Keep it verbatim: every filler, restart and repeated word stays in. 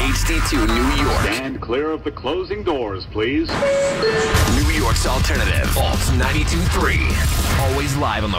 H D two New York. Stand clear of the closing doors, please. New York's alternative. Alt ninety-two point three. Always live on the